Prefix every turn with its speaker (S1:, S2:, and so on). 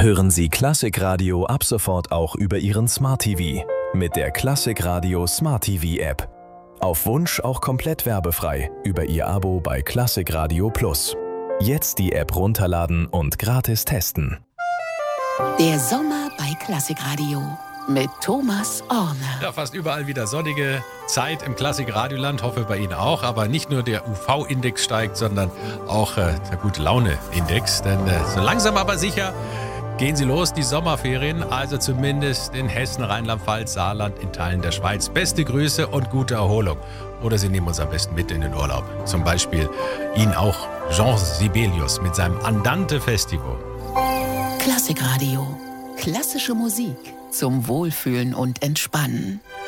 S1: Hören Sie Klassikradio ab sofort auch über Ihren Smart TV mit der Klassikradio Smart TV App. Auf Wunsch auch komplett werbefrei über Ihr Abo bei Klassikradio Plus. Jetzt die App runterladen und gratis testen.
S2: Der Sommer bei Klassikradio mit Thomas Orner.
S3: Ja, fast überall wieder sonnige Zeit im Klassikradioland, hoffe bei Ihnen auch. Aber nicht nur der UV-Index steigt, sondern auch der Gute-Laune-Index. Denn so langsam aber sicher gehen sie los, die Sommerferien, also zumindest in Hessen, Rheinland-Pfalz, Saarland, in Teilen der Schweiz. Beste Grüße und gute Erholung. Oder Sie nehmen uns am besten mit in den Urlaub. Zum Beispiel Ihnen auch Jean Sibelius mit seinem Andante Festival.
S2: Klassikradio. Klassische Musik zum Wohlfühlen und Entspannen.